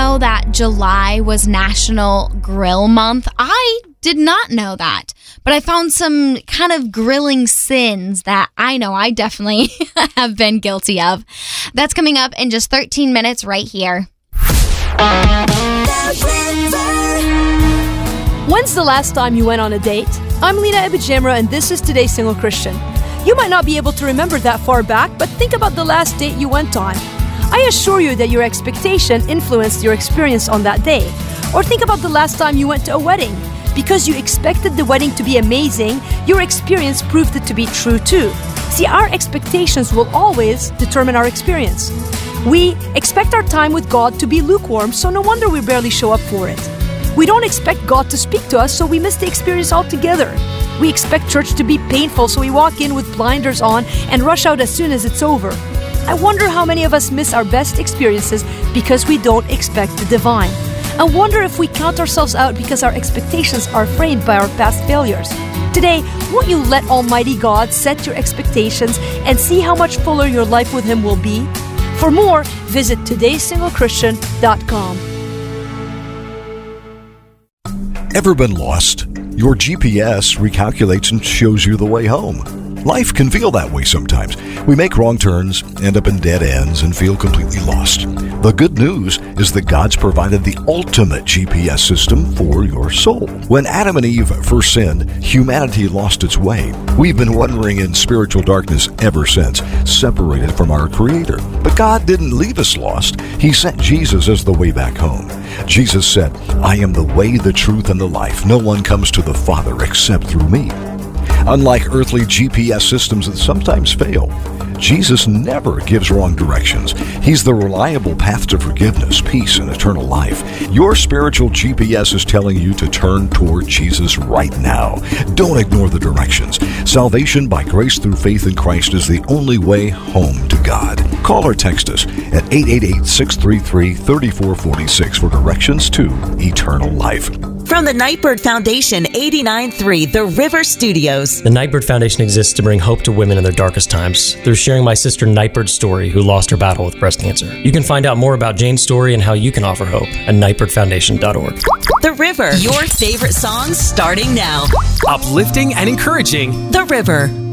know that July was National Grill Month? I did not know that, but I found some kind of grilling sins that I know I definitely have been guilty of. That's coming up in just 13 minutes right here. When's the last time you went on a date? I'm Lena Ebijamra, and this is Today's Single Christian. You might not be able to remember that far back, but think about the last date you went on. I assure you that your expectation influenced your experience on that day. Or think about the last time you went to a wedding. Because you expected the wedding to be amazing, your experience proved it to be true too. See, our expectations will always determine our experience. We expect our time with God to be lukewarm, so no wonder we barely show up for it. We don't expect God to speak to us, so we miss the experience altogether. We expect church to be painful, so we walk in with blinders on and rush out as soon as it's over. I wonder how many of us miss our best experiences because we don't expect the divine. I wonder if we count ourselves out because our expectations are framed by our past failures. Today, won't you let Almighty God set your expectations and see how much fuller your life with Him will be? For more, visit todaysinglechristian.com. Ever been lost? Your GPS recalculates and shows you the way home. Life can feel that way sometimes. We make wrong turns, end up in dead ends, and feel completely lost. The good news is that God's provided the ultimate GPS system for your soul. When Adam and Eve first sinned, humanity lost its way. We've been wandering in spiritual darkness ever since, separated from our Creator. But God didn't leave us lost. He sent Jesus as the way back home. Jesus said, "I am the way, the truth, and the life. No one comes to the Father except through me." Unlike earthly GPS systems that sometimes fail, Jesus never gives wrong directions. He's the reliable path to forgiveness, peace, and eternal life. Your spiritual GPS is telling you to turn toward Jesus right now. Don't ignore the directions. Salvation by grace through faith in Christ is the only way home to God. Call or text us at 888-633-3446 for directions to eternal life. From the Nightbird Foundation, 89.3 The River Studios. The Nightbird Foundation exists to bring hope to women in their darkest times through sharing my sister Nightbird's story, who lost her battle with breast cancer. You can find out more about Jane's story and how you can offer hope at nightbirdfoundation.org. The River, your favorite songs starting now. Uplifting and encouraging. The River.